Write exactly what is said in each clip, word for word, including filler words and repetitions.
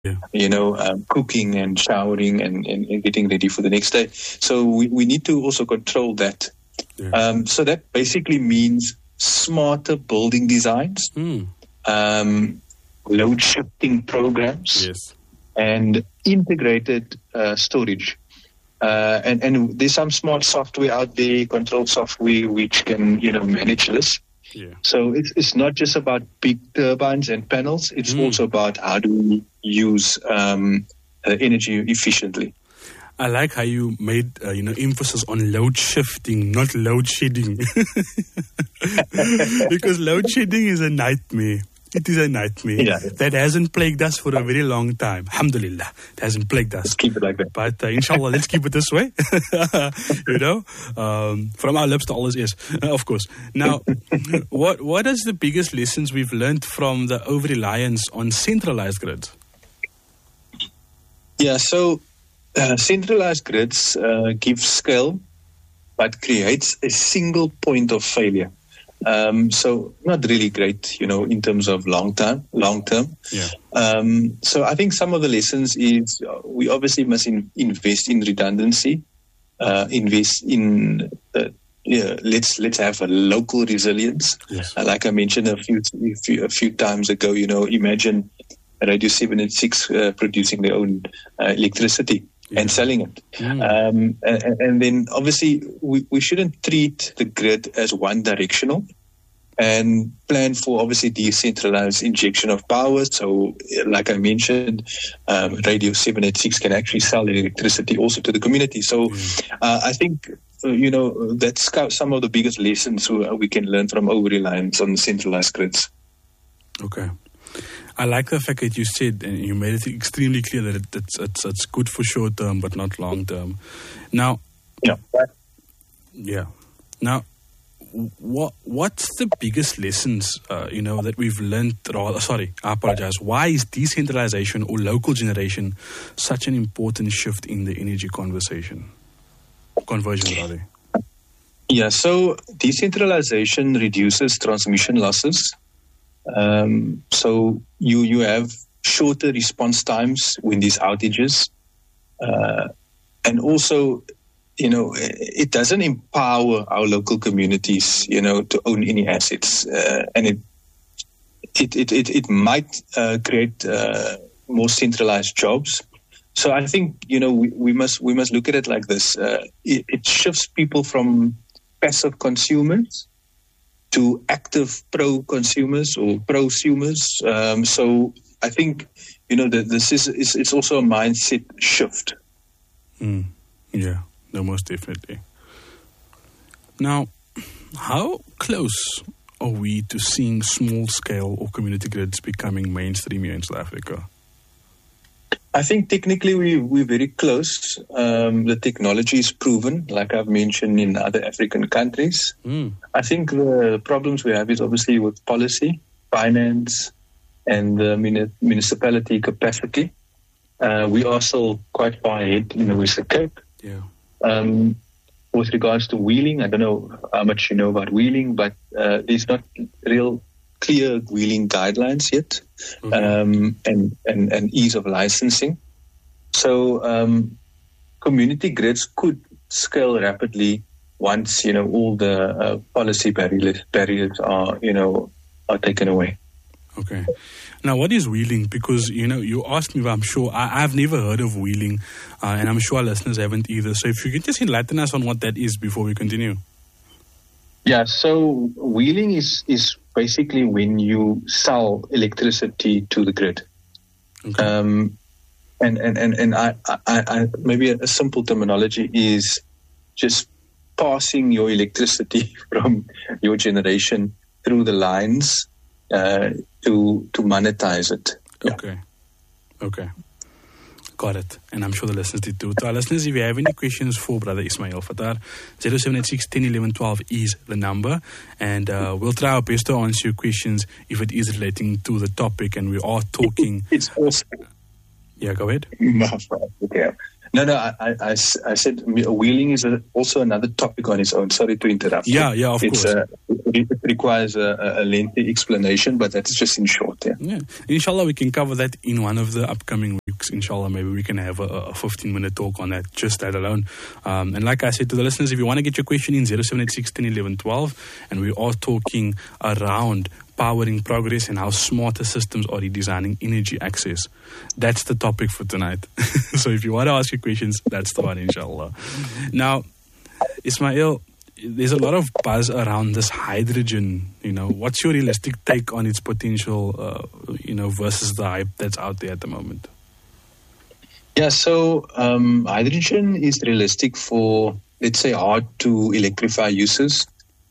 Yeah. You know, um, cooking and showering and, and, and getting ready for the next day. So we, we need to also control that. Yeah. Um, so that basically means smarter building designs, Mm. um, load shifting programs, Yes. and integrated uh, storage. Uh, and, and there's some smart software out there, control software, which can, you know, manage this. Yeah. So it's, it's not just about big turbines and panels. It's Mm. also about how do we use um, uh, energy efficiently. I like how you made, uh, you know, emphasis on load shifting, not load shedding. Because load shedding is a nightmare. It is a nightmare. Yeah. That hasn't plagued us for a very long time. Alhamdulillah. It hasn't plagued us. Let's keep it like that. But uh, inshallah, let's keep it this way. You know, um, from our lips to Allah's ears, uh, of course. Now, what what is the biggest lessons we've learned from the over-reliance on centralized grids? Yeah, so uh, centralized grids uh, give scale, but creates a single point of failure. Um, so not really great, you know, in terms of long term, long term. Yeah. Um, so I think some of the lessons is uh, we obviously must in, invest in redundancy, uh, invest in, uh, yeah, let's let's have a local resilience. Yes. Uh, like I mentioned a few, a few a few times ago, you know, imagine Radio seven and six uh, producing their own uh, electricity. Yeah. And selling it. Mm. Um, and, and then obviously we, we shouldn't treat the grid as one directional and plan for obviously decentralized injection of power. So like I mentioned, um, Radio seven eighty-six can actually sell electricity also to the community. So Mm. uh, I think, uh, you know, that's some of the biggest lessons we can learn from over-reliance on centralized grids. Okay. I like the fact that you said, and you made it extremely clear that it, it's, it's it's good for short term, but not long term. Now, Yeah. yeah. Now, what what's the biggest lessons uh, you know that we've learned? Or, sorry, I apologize. Why is decentralization or local generation such an important shift in the energy conversation? Conversion, rather. Yeah, so decentralization reduces transmission losses. Um, so you you have shorter response times when these outages, uh, and also, you know, it doesn't empower our local communities, you know, to own any assets, uh, and it it it it, it might uh, create uh, more centralized jobs. So I think, you know, we, we must we must look at it like this. Uh, it, it shifts people from passive consumers to active pro-consumers or prosumers. Um, so I think, you know, that this is, is it's also a mindset shift. Mm, yeah, no, most definitely. Now, how close are we to seeing small-scale or community grids becoming mainstream here in South Africa? I think technically we, we're very close. Um, the technology is proven, like I've mentioned, in other African countries. Mm. I think the problems we have is obviously with policy, finance, and the muni- municipality capacity. Uh, we are still quite far ahead in the Western Cape. Yeah. Um, with regards to wheeling, I don't know how much you know about wheeling, but uh, there's not real clear wheeling guidelines yet, Mm-hmm. um, and, and, and ease of licensing. So um, community grids could scale rapidly once, you know, all the uh, policy barriers, barriers are, you know, are taken away. Okay. Now, what is wheeling? Because, you know, you asked me, but I'm sure I, I've never heard of wheeling, uh, and I'm sure our listeners haven't either. So if you could just enlighten us on what that is before we continue. Yeah, so wheeling is, is basically when you sell electricity to the grid. Okay. Um, and and, and, and I, I, I, maybe a, a simple terminology is just passing your electricity from your generation through the lines uh, to to monetize it. Yeah. Okay. Okay. Got it. And I'm sure the listeners did too. To our listeners, if you have any questions for Brother Ismail Fattar, zero seven eight six, one zero one one, twelve is the number. And uh, we'll try our best to answer your questions if it is relating to the topic and we are talking. It's also... Yeah, go ahead. Yeah. No, no, I, I, I s- I said wheeling is a, also another topic on its own. Sorry to interrupt. Yeah, yeah, of it's, course. Uh, it requires a, a lengthy explanation, but that's just in short. Yeah. Yeah. Inshallah, we can cover that in one of the upcoming weeks. Inshallah, maybe we can have a, a fifteen-minute talk on that, just that alone. Um, and like I said to the listeners, if you want to get your question in, zero seven eight six, one zero, one one, one two, and we are talking around powering progress and how smarter systems are redesigning energy access. That's the topic for tonight. So if you want to ask your questions, that's the one, inshallah. Now, Ismail, there's a lot of buzz around this hydrogen. You know, what's your realistic take on its potential, uh, you know, versus the hype that's out there at the moment? Yeah, so um, hydrogen is realistic for, let's say, hard to electrify uses.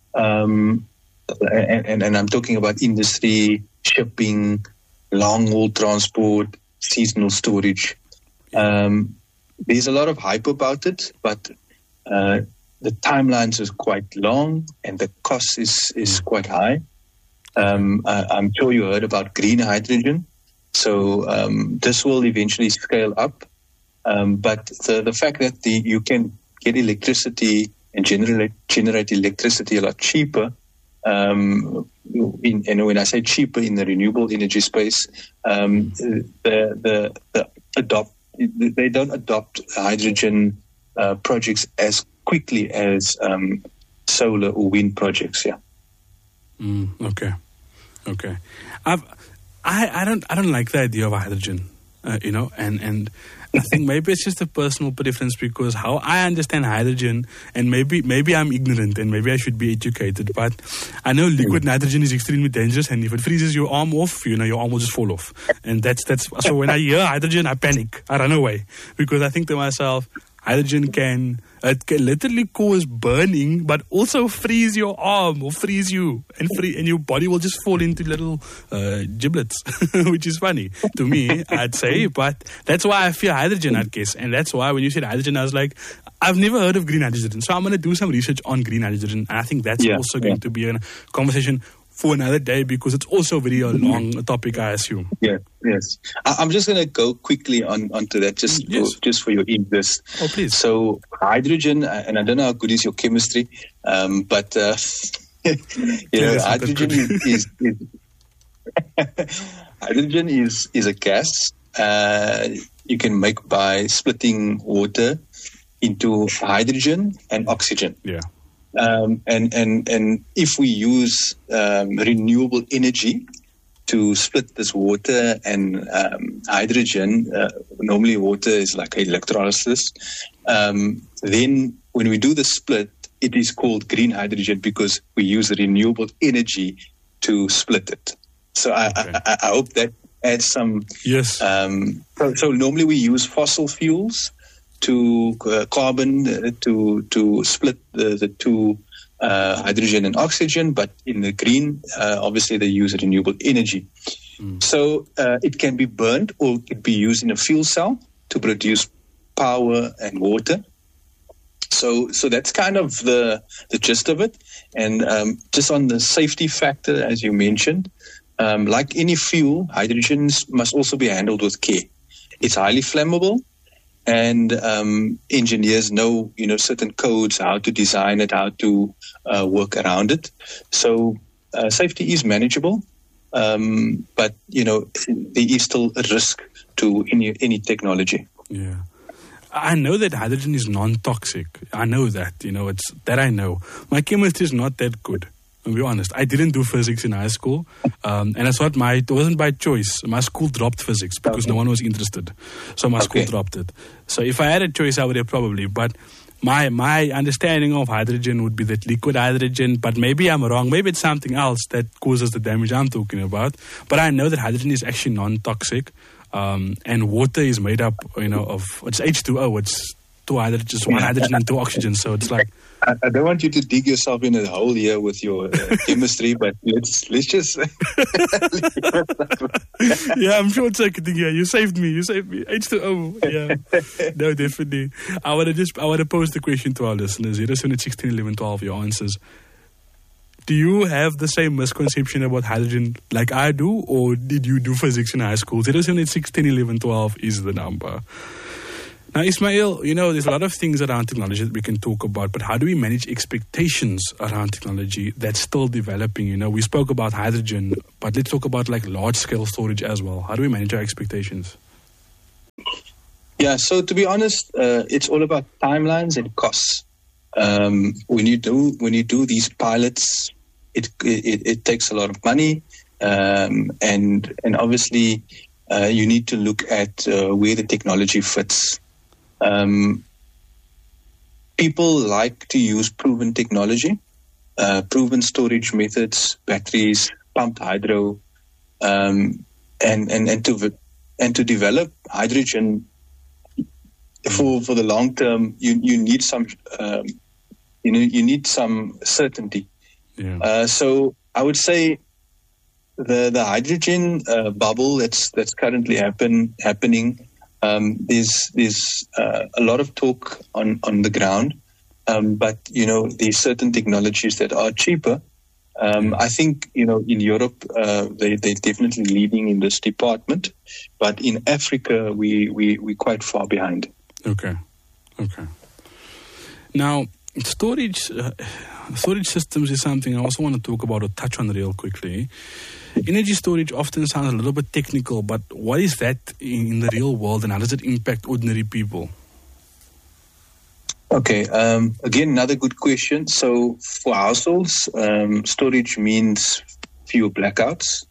Um, and, and, and I'm talking about industry, shipping, long-haul transport, seasonal storage. Um, there's a lot of hype about it, but uh, the timelines is quite long and the cost is, is quite high. Um, I, I'm sure you heard about green hydrogen. So um, this will eventually scale up. Um, but the, the fact that the, you can get electricity and generate, generate electricity a lot cheaper, um, in, and when I say cheaper in the renewable energy space, um, the, the, the adopt, they don't adopt hydrogen uh, projects as quickly as um, solar or wind projects. Yeah. Mm, okay. Okay. I've, I I don't I don't like the idea of hydrogen. Uh, you know, and and. I think maybe it's just a personal preference because how I understand hydrogen, and maybe maybe I'm ignorant and maybe I should be educated, but I know liquid nitrogen is extremely dangerous, and if it freezes your arm off, you know, your arm will just fall off. And that's that's so when I hear hydrogen, I panic, I run away because I think to myself, hydrogen can it can literally cause burning, but also freeze your arm or freeze you, and free, and your body will just fall into little uh, giblets, which is funny to me, I'd say. But that's why I fear hydrogen, I guess, and that's why when you said hydrogen, I was like, I've never heard of green hydrogen, so I'm going to do some research on green hydrogen, and I think that's yeah, also going yeah. to be a conversation for another day because it's also very a long topic, I assume. Yeah, yes. I, I'm just going to go quickly on onto that, just yes. for, just for your interest. Oh, please. So hydrogen, and I don't know how good is your chemistry, um, but uh, you know, yes, hydrogen is, is, is hydrogen is is a gas uh, you can make by splitting water into hydrogen and oxygen. Yeah. Um, and, and, and if we use um, renewable energy to split this water and um, hydrogen, uh, normally water is like electrolysis, um, then when we do the split, it is called green hydrogen because we use renewable energy to split it. So I, okay. I, I hope that adds some... Yes. Um, so, so normally we use fossil fuels to uh, carbon uh, to to split the, the two uh, hydrogen and oxygen, but in the green, uh, obviously they use renewable energy. Mm. So uh, it can be burned or it can be used in a fuel cell to produce power and water. So so that's kind of the the gist of it. And um, just on the safety factor, as you mentioned, um, like any fuel, hydrogens must also be handled with care. It's highly flammable. And um, engineers know, you know, certain codes, how to design it, how to uh, work around it. So uh, safety is manageable, um, but, you know, there is still a risk to any any technology. Yeah. I know that hydrogen is non-toxic. I know that, you know, it's that I know. My chemistry is not that good. To be honest, I didn't do physics in high school, um, and it's not my. It wasn't by choice. My school dropped physics because okay. no one was interested, so my okay. school dropped it. So if I had a choice, I would have probably. But my my understanding of hydrogen would be that liquid hydrogen. But maybe I'm wrong. Maybe it's something else that causes the damage I'm talking about. But I know that hydrogen is actually non-toxic, um, and water is made up, you know, of it's H two O. It's two hydrogen, just one hydrogen and two oxygen. So it's like. I, I don't want you to dig yourself in a hole here with your uh, chemistry, but let's let's just. Yeah, I'm sure it's like yeah. You saved me. You saved me. H two O. Yeah, no, definitely. I want to just I want to pose the question to our listeners. zero seven eight sixteen eleven twelve. Your answers. Do you have the same misconception about hydrogen like I do, or did you do physics in high school? zero seven eight sixteen eleven twelve is the number. Now, Ismail, you know, there's a lot of things around technology that we can talk about, but how do we manage expectations around technology that's still developing? You know, we spoke about hydrogen, but let's talk about like large-scale storage as well. How do we manage our expectations? Yeah, so to be honest, uh, it's all about timelines and costs. Um, when you do when you do these pilots, it it, it takes a lot of money, um, and and obviously uh, you need to look at uh, where the technology fits. Um, people like to use proven technology, uh, proven storage methods, batteries, pumped hydro, um, and and and to and to develop hydrogen for for the long term. You you need some um, you know you need some certainty. Yeah. Uh, so I would say the the hydrogen uh, bubble that's that's currently happen happening. Um, there's there's uh, a lot of talk on, on the ground, um, but you know there's certain technologies that are cheaper. Um, I think you know in Europe uh, they they're definitely leading in this department, but in Africa we we we're quite far behind. Okay, okay. Now storage uh, storage systems is something I also want to talk about or touch on real quickly. Energy storage often sounds a little bit technical, but what is that in the real world and how does it impact ordinary people? Okay, um, again, another good question. So for households, um, storage means fewer blackouts.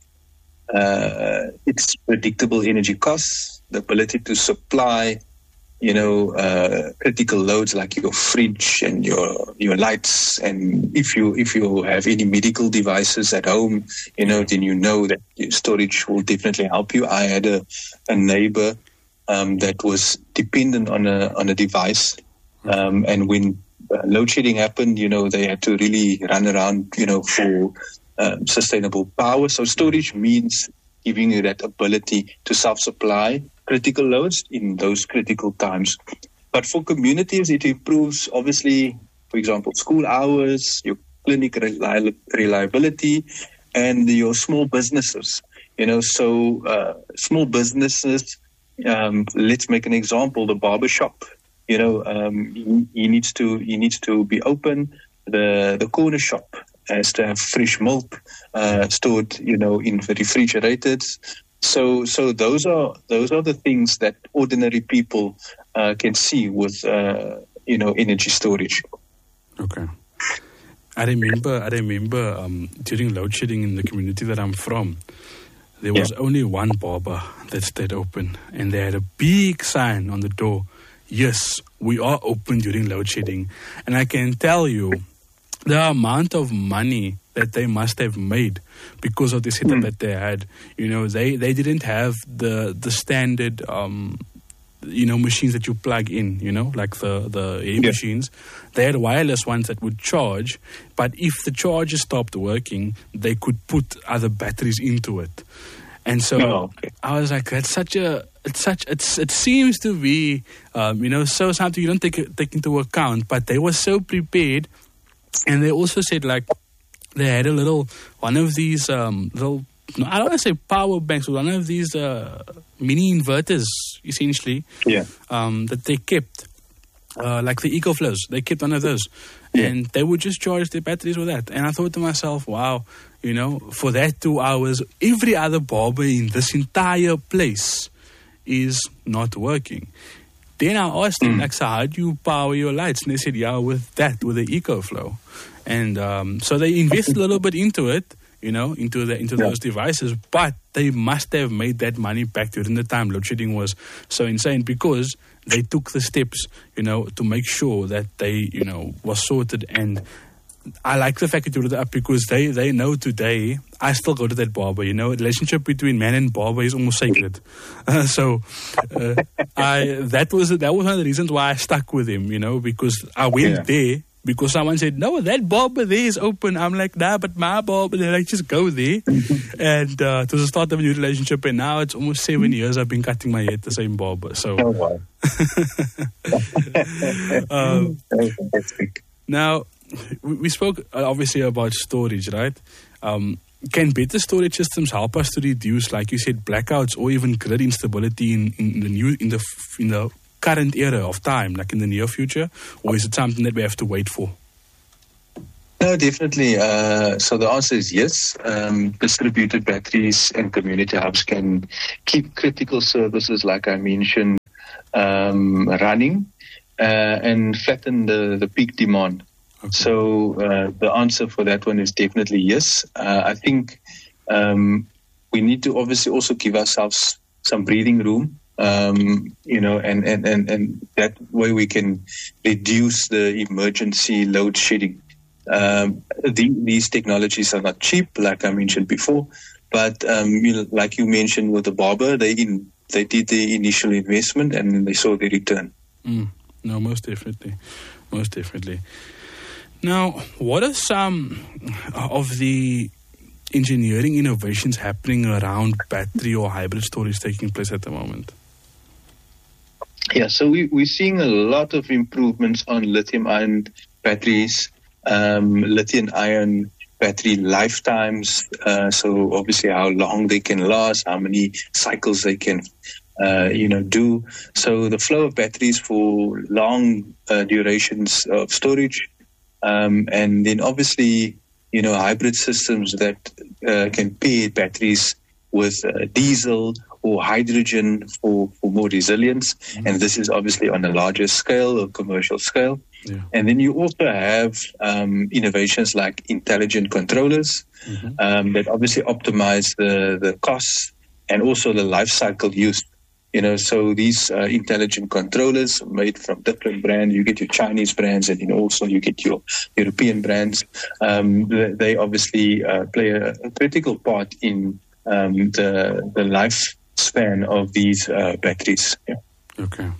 Uh, it's predictable energy costs, the ability to supply you know, uh, critical loads like your fridge and your your lights, and if you if you have any medical devices at home, you know, then you know that your storage will definitely help you. I had a, a neighbor um, that was dependent on a on a device, um, and when uh, load shedding happened, you know, they had to really run around, you know, for um, sustainable power. So storage means giving you that ability to self-supply critical loads in those critical times. But for communities, it improves, obviously, for example, school hours, your clinic reli- reliability, and your small businesses. You know, so uh, small businesses, um, let's make an example, the barber shop. You know, um, he, he needs to he needs to be open. The the corner shop has to have fresh milk uh, stored, you know, in refrigerated. So, so those are those are the things that ordinary people uh, can see with, uh, you know, energy storage. Okay, I remember. I remember um, during load shedding in the community that I'm from, there was yeah. only one barber that stayed open, and they had a big sign on the door. Yes, we are open during load shedding, and I can tell you, the amount of money that they must have made because of the setup mm. that they had. You know, they, they didn't have the the standard, um, you know, machines that you plug in, you know, like the, the air yeah. machines. They had wireless ones that would charge, but if the charger stopped working, they could put other batteries into it. And so oh, okay. I was like, that's such a, it's such, it's, it seems to be, um, you know, so something you don't take, take into account, but they were so prepared. And they also said, like, they had a little, one of these um, little, no, I don't want to say power banks, but one of these uh, mini inverters, essentially, yeah. um, that they kept, uh, like the EcoFlows. They kept one of those. Yeah. And they would just charge their batteries with that. And I thought to myself, wow, you know, for that two hours, every other barber in this entire place is not working. Then I asked them, mm. like, so how do you power your lights? And they said, yeah, with that, with the EcoFlow. And um, so they invested a little bit into it, you know, into the into yeah. those devices. But they must have made that money back during the time load shedding was so insane, because they took the steps, you know, to make sure that they, you know, was sorted. And I like the fact that you brought it up, because they, they know today, I still go to that barber, you know, the relationship between man and barber is almost sacred. Uh, so uh, I that was that was one of the reasons why I stuck with him, you know, because I went yeah. there because someone said, no, that barber there is open. I'm like, nah, but my barber, they're like, just go there. And uh, it was the start of a new relationship, and now it's almost seven years I've been cutting my hair at the same barber. So, oh, wow. um, now, we spoke obviously about storage, right? Um, can better storage systems help us to reduce, like you said, blackouts or even grid instability in, in the new in the in the current era of time, like in the near future, or is it something that we have to wait for? No, definitely. Uh, so the answer is yes. Um, distributed batteries and community hubs can keep critical services, like I mentioned, um, running uh, and flatten the, the peak demand. Okay. So uh, the answer for that one is definitely yes. Uh, I think um, we need to obviously also give ourselves some breathing room. Um, you know, and, and, and, and that way we can reduce the emergency load shedding. Um, the, these technologies are not cheap, like I mentioned before, but um, you know, like you mentioned with the barber, they in, they did the initial investment and they saw the return. Mm, no, most definitely, most definitely. Now, what are some of the engineering innovations happening around battery or hybrid storage taking place at the moment? Yeah, so we, we're seeing a lot of improvements on lithium-ion batteries, um, lithium-ion battery lifetimes, uh, so obviously how long they can last, how many cycles they can, uh, you know, do. So the flow of batteries for long uh, durations of storage, um, and then obviously, you know, hybrid systems that uh, can pair batteries with uh, diesel or hydrogen for, for more resilience. Mm-hmm. And this is obviously on a larger scale or commercial scale. Yeah. And then you also have um, innovations like intelligent controllers mm-hmm. um, that obviously optimize the, the costs and also the life cycle use. You know, so these uh, intelligent controllers made from different brands. You get your Chinese brands, and then also you get your European brands. Um, they, they obviously uh, play a, a critical part in um, the the lifespan of these uh, batteries. Yeah. Okay.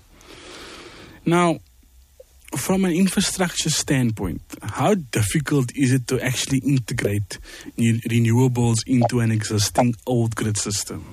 Now, from an infrastructure standpoint, how difficult is it to actually integrate new renewables into an existing old grid system?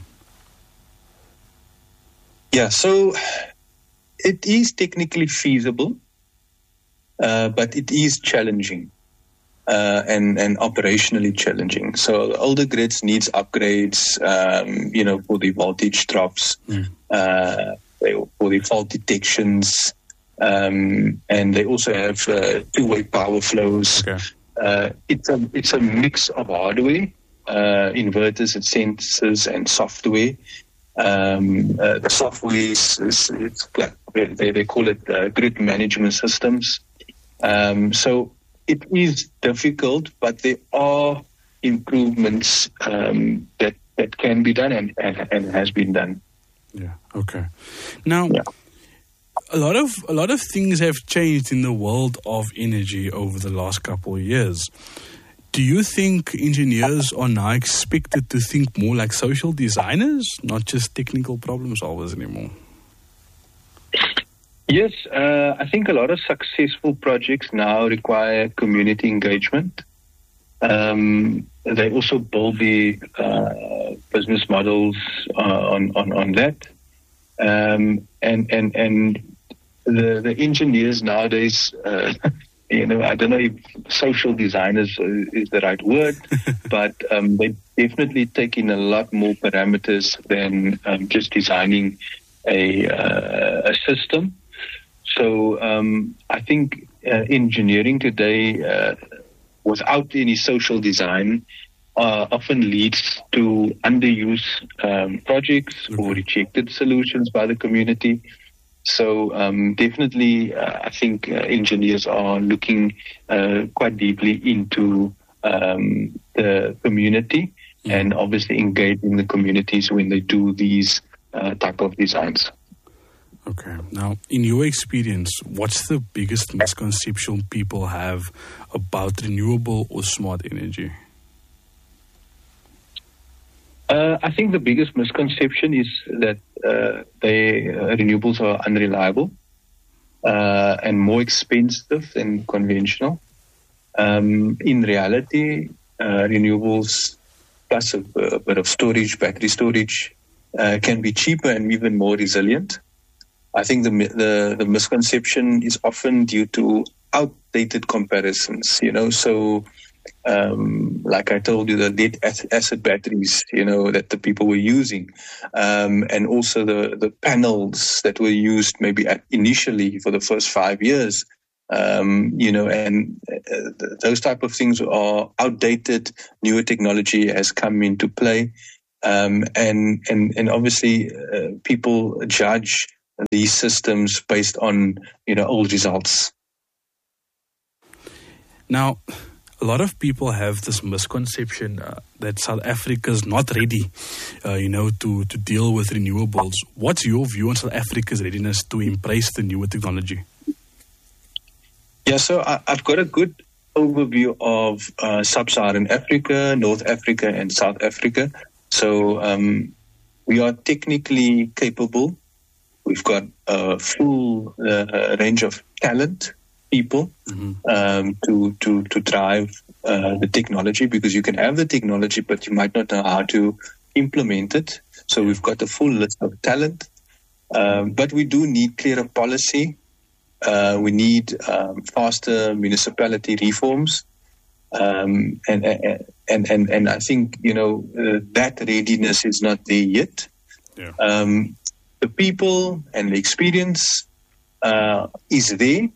Yeah, so it is technically feasible, uh, but it is challenging uh, and, and operationally challenging. So older grids needs upgrades, um, you know, for the voltage drops, mm. uh, for the fault detections, um, and they also have uh, two-way power flows. Okay. Uh, it's a it's a mix of hardware, uh, inverters and sensors, and software. Um, uh, the software is, is it's like they, they call it uh, grid management systems. Um, so it is difficult, but there are improvements um, that that can be done and, and, and has been done. Yeah. Okay. Now, yeah. a lot of a lot of things have changed in the world of energy over the last couple of years. Do you think engineers are now expected to think more like social designers, not just technical problem solvers anymore? Yes, uh, I think a lot of successful projects now require community engagement. Um, they also build the uh, business models uh, on, on, on that. Um, and and, and the, the engineers nowadays... Uh, You know, I don't know if social designers is the right word, but um, they definitely take in a lot more parameters than um, just designing a, uh, a system. So um, I think uh, engineering today, uh, without any social design, uh, often leads to underuse um, projects mm-hmm. or rejected solutions by the community. So um, definitely, uh, I think uh, engineers are looking uh, quite deeply into um, the community mm. and obviously engaging the communities when they do these uh, type of designs. Okay. Now, in your experience, what's the biggest misconception people have about renewable or smart energy? Uh, I think the biggest misconception is that uh, they uh, renewables are unreliable uh, and more expensive than conventional. Um, in reality, uh, renewables plus a, a bit of storage, battery storage, uh, can be cheaper and even more resilient. I think the, the the misconception is often due to outdated comparisons. You know, so um, like I told you, the lead acid batteries, you know, that the people were using, um, and also the, the panels that were used maybe at initially for the first five years, um, you know, and uh, those type of things are outdated. Newer technology has come into play, um, and and and obviously uh, people judge these systems based on, you know, old results. Now, a lot of people have this misconception uh, that South Africa is not ready, uh, you know, to, to deal with renewables. What's your view on South Africa's readiness to embrace the newer technology? Yeah, so I, I've got a good overview of uh, Sub-Saharan Africa, North Africa, and South Africa. So um, we are technically capable. We've got a full uh, range of talent. People mm-hmm. um, to to to drive uh, the technology, because you can have the technology, but you might not know how to implement it. So we've got a full list of talent, um, but we do need clearer policy. Uh, we need um, faster municipality reforms, um, and, and and and I think, you know, uh, that readiness is not there yet. Yeah. Um, the people and the experience uh, is there.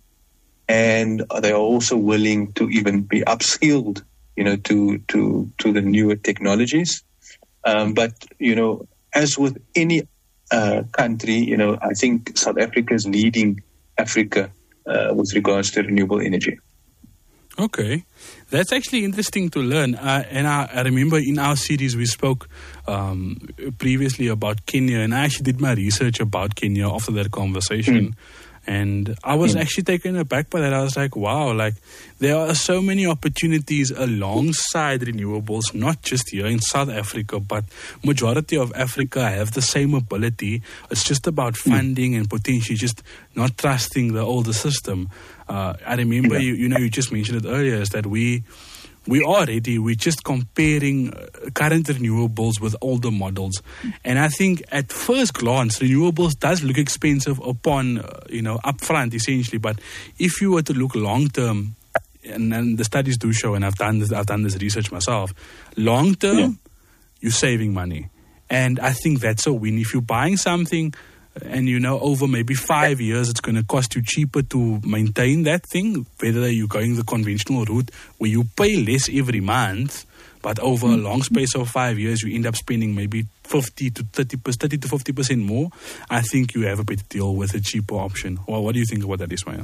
And they are also willing to even be upskilled, you know, to to to the newer technologies. Um, but, you know, as with any uh, country, you know, I think South Africa is leading Africa uh, with regards to renewable energy. Okay. That's actually interesting to learn. Uh, and I, I remember in our series we spoke um, previously about Kenya, and I actually did my research about Kenya after that conversation. Mm. And I was mm. actually taken aback by that. I was like, wow, like there are so many opportunities alongside renewables, not just here in South Africa, but majority of Africa have the same ability. It's just about funding mm. and potentially just not trusting the older system. Uh, I remember, yeah. you, you know, you just mentioned it earlier, is that we... We are ready. We're just comparing current renewables with older models. And I think at first glance, renewables does look expensive upon, uh, you know, upfront essentially. But if you were to look long term, and, and the studies do show, and I've done this, I've done this research myself, long term, yeah. you're saving money. And I think that's a win. If you're buying something and, you know, over maybe five years, it's going to cost you cheaper to maintain that thing, whether you're going the conventional route where you pay less every month, but over mm-hmm. a long space of five years, you end up spending maybe fifty to thirty, thirty to fifty percent more. I think you have a better deal with a cheaper option. Well, what do you think about that, Ismail?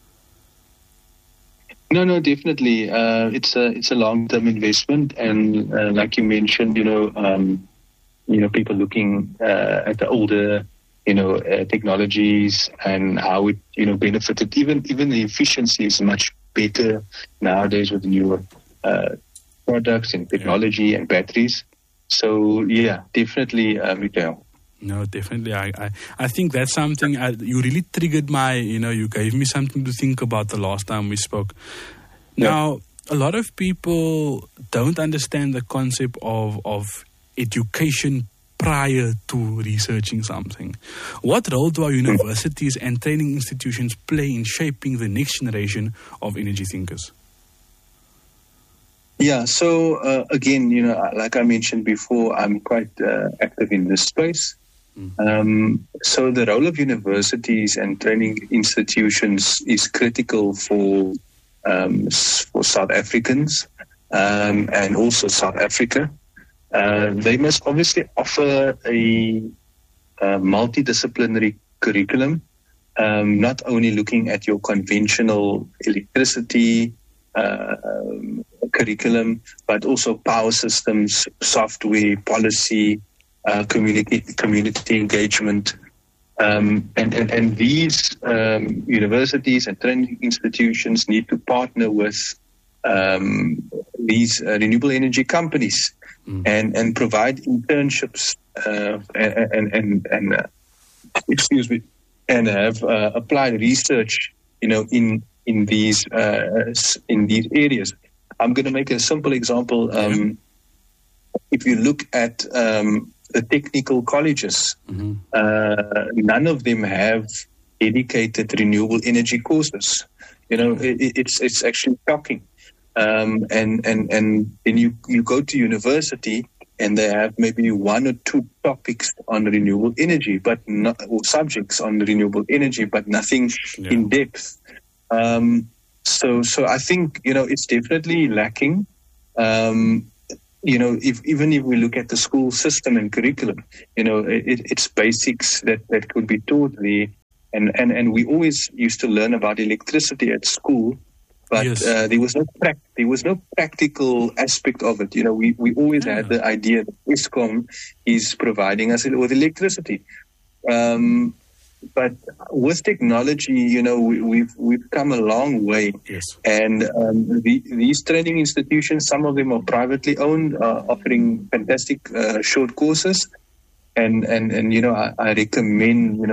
No, no, definitely. Uh, it's a it's a long-term investment, and uh, like you mentioned, you know, um, you know, people looking uh, at the older, you know, uh, technologies and how it, you know, benefited. Even even the efficiency is much better nowadays with the newer uh, products and technology yeah. and batteries. So, yeah, definitely, uh, Mikael. No, definitely. I, I, I think that's something, I, you really triggered my, you know, you gave me something to think about the last time we spoke. Now, yeah. a lot of people don't understand the concept of, of education prior to researching something. What role do our universities and training institutions play in shaping the next generation of energy thinkers? Yeah, so uh, again, you know, like I mentioned before, I'm quite uh, active in this space. Mm-hmm. Um, so the role of universities and training institutions is critical for um, for South Africans um, and also South Africa. Uh, they must obviously offer a, a multidisciplinary curriculum, um, not only looking at your conventional electricity uh, um, curriculum, but also power systems, software, policy, uh, community community engagement. Um, and, and, and these um, universities and training institutions need to partner with um, these uh, renewable energy companies. Mm. And, and provide internships uh, and and and uh, excuse me, and have uh, applied research, you know, in in these uh, in these areas. I'm going to make a simple example. Um, if you look at um, the technical colleges, mm-hmm. uh, none of them have dedicated renewable energy courses. You know, it, it's it's actually shocking. Um, and, and, and then you, you go to university and they have maybe one or two topics on renewable energy, but not, or subjects on renewable energy, but nothing Yeah. in depth. Um, so, so I think, you know, it's definitely lacking. Um, you know, if, even if we look at the school system and curriculum, you know, it, it's basics that, that could be taught there. And, and, and we always used to learn about electricity at school, but Yes. uh, there was no prac- there was no practical aspect of it. You know, we, we always Yeah. had the idea that Eskom is providing us with electricity. Um, but with technology, you know, we, we've we've come a long way. Yes. And um, the, these training institutions, some of them are privately owned, uh, offering fantastic uh, short courses. And, and, and, you know, I, I recommend, you know,